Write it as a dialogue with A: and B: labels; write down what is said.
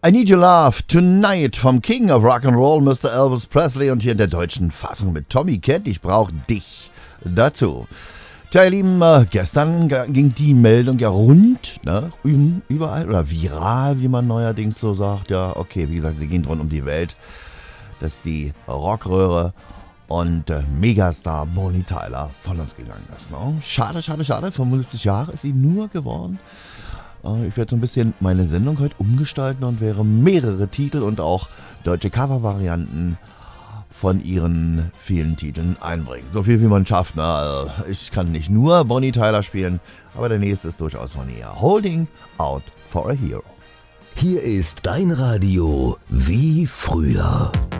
A: I Need Your Love Tonight vom King of Rock'n'Roll, Mr. Elvis Presley, und hier in der deutschen Fassung mit Tommy Kent. Ich brauche dich dazu. Tja, ihr Lieben, gestern ging die Meldung ja rund, ne, überall, oder viral, wie man neuerdings so sagt. Ja, okay, wie gesagt, sie ging rund um die Welt, dass die Rockröhre und Megastar Bonnie Tyler von uns gegangen ist. Ne? Schade, 75 Jahre ist sie nur geworden. Ich werde so ein bisschen meine Sendung heute umgestalten und werde mehrere Titel und auch deutsche Covervarianten von ihren vielen Titeln einbringen. So viel wie man schafft. Ne? Also ich kann nicht nur Bonnie Tyler spielen, aber der nächste ist durchaus von ihr. Holding Out for a Hero.
B: Hier ist dein Radio wie früher.